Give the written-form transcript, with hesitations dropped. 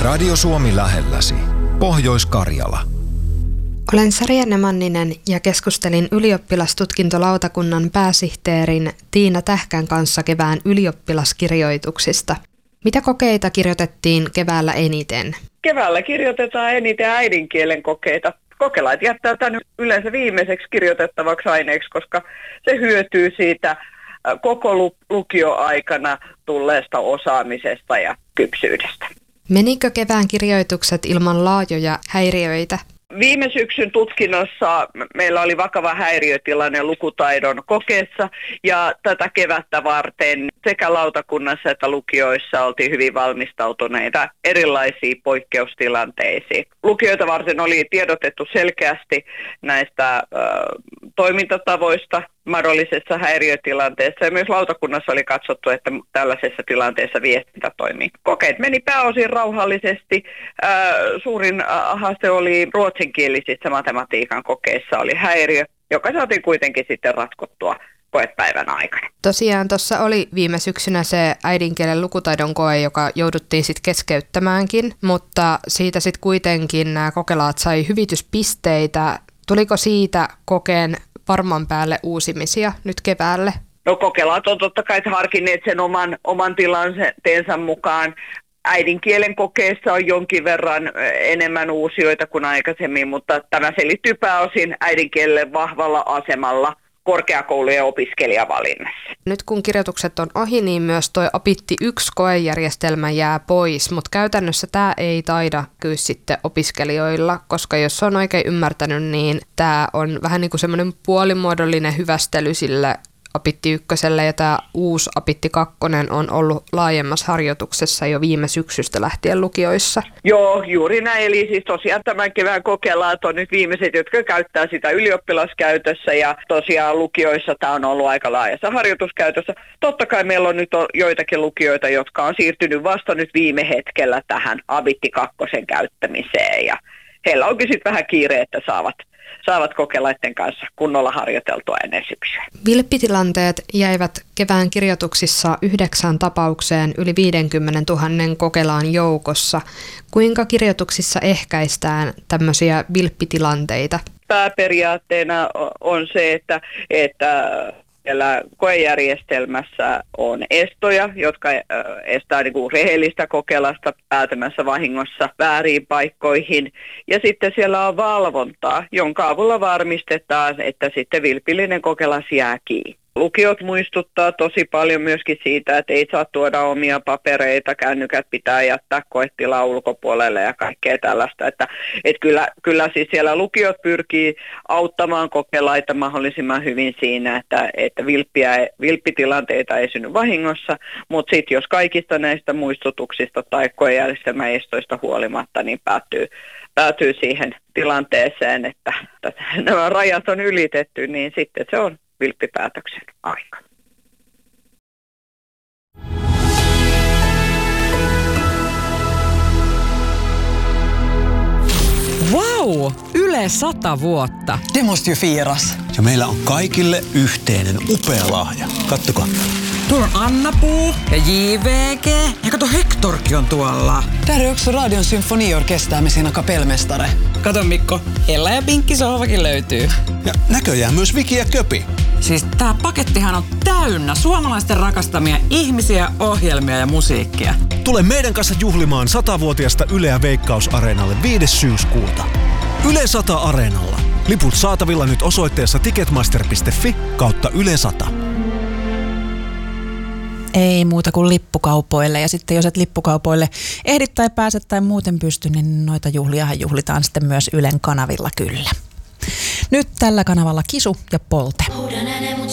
Radio Suomi lähelläsi. Pohjois-Karjala. Olen Sarianne Manninen ja keskustelin ylioppilastutkintolautakunnan pääsihteerin Tiina Tähkän kanssa kevään ylioppilaskirjoituksista. Mitä kokeita kirjoitettiin keväällä eniten? Keväällä kirjoitetaan eniten äidinkielen kokeita. Kokelaat jättää tämän yleensä viimeiseksi kirjoitettavaksi aineeksi, koska se hyötyy siitä koko lukioaikana tulleesta osaamisesta ja kypsyydestä. Menikö kevään kirjoitukset ilman laajoja häiriöitä? Viime syksyn tutkinnossa meillä oli vakava häiriötilanne lukutaidon kokeessa ja tätä kevättä varten sekä lautakunnassa että lukioissa oltiin hyvin valmistautuneita erilaisiin poikkeustilanteisiin. Lukioita varten oli tiedotettu selkeästi näistä toimintatavoista mahdollisessa häiriötilanteessa ja myös lautakunnassa oli katsottu, että tällaisessa tilanteessa viestintä toimii. Kokeet meni pääosin rauhallisesti. Suurin haaste oli ruotsinkielisissä matematiikan kokeissa oli häiriö, joka saatiin kuitenkin sitten ratkottua koepäivän aikana. Tosiaan tuossa oli viime syksynä se äidinkielen lukutaidon koe, joka jouduttiin sitten keskeyttämäänkin, mutta siitä sitten kuitenkin nämä kokelaat sai hyvityspisteitä. Tuliko siitä kokeen varman päälle uusimisia nyt keväälle? No kokelaat on totta kai harkinneet sen oman tilanteensa mukaan. Äidinkielen kokeessa on jonkin verran enemmän uusioita kuin aikaisemmin, mutta tämä selittyy pääosin äidinkielelle vahvalla asemalla korkeakoulujen opiskelijavalinnassa. Nyt kun kirjoitukset on ohi, niin myös tuo Abitti 1 koejärjestelmä jää pois, mutta käytännössä tämä ei taida kyllä sitten opiskelijoilla, koska jos on oikein ymmärtänyt, niin tämä on vähän niin kuin semmoinen puolimuodollinen hyvästely sille Abitti 1 ja tämä uusi Abitti 2 on ollut laajemmassa harjoituksessa jo viime syksystä lähtien lukioissa. Joo, juuri näin. Eli siis tosiaan tämän kevään kokelaat on nyt viimeiset, jotka käyttää sitä ylioppilaskäytössä ja tosiaan lukioissa tämä on ollut aika laajassa harjoituskäytössä. Totta kai meillä on nyt joitakin lukioita, jotka on siirtynyt vasta nyt viime hetkellä tähän Abitti 2 käyttämiseen ja heillä onkin sitten vähän kiire, että saavat kokelaiden kanssa kunnolla harjoiteltua ennen syksyä. Vilppitilanteet jäivät kevään kirjoituksissa 9 tapaukseen yli 50 000 kokelaan joukossa. Kuinka kirjoituksissa ehkäistään tämmöisiä vilppitilanteita? Pääperiaatteena on se, että siellä koejärjestelmässä on estoja, jotka estää rehellistä kokelasta päätämässä vahingossa vääriin paikkoihin. Ja sitten siellä on valvontaa, jonka avulla varmistetaan, että sitten vilpillinen kokelas jää kiinni. Lukiot muistuttaa tosi paljon myöskin siitä, että ei saa tuoda omia papereita, kännykät pitää jättää koetilaa ulkopuolelle ja kaikkea tällaista. Että kyllä siis siellä lukiot pyrkii auttamaan kokelaita mahdollisimman hyvin siinä, että vilppitilanteita ei synny vahingossa, mutta sitten jos kaikista näistä muistutuksista tai koejärjestelmän estoista huolimatta, niin päätyy siihen tilanteeseen, että nämä rajat on ylitetty, niin sitten se on vilppipäätöksen aika. Wow! Yle 100 vuotta. Det måste ju firas. Ja meillä on kaikille yhteinen upea lahja. Kattokaa. Tuolla on Anna-Puu ja JVG. Ja kato, Hektorkin on tuolla. Där är också Radion symfoniorkester med sina kapellmästare. Kato Mikko, Ella ja Pinkki sohvakin löytyy. Ja näköjään myös Viki ja Köpi. Siis tää pakettihan on täynnä suomalaisten rakastamia ihmisiä, ohjelmia ja musiikkia. Tule meidän kanssa juhlimaan 100-vuotiasta Yleä Veikkaus-areenalle 5. syyskuuta. Yle 100 Areenalla. Liput saatavilla nyt osoitteessa ticketmaster.fi/Yle 100. Ei muuta kuin lippukaupoille. Ja sitten jos et lippukaupoille ehdit tai pääset tai muuten pysty, niin noita juhliahan juhlitaan sitten myös Ylen kanavilla kyllä. Nyt tällä kanavalla Kisu ja Polte.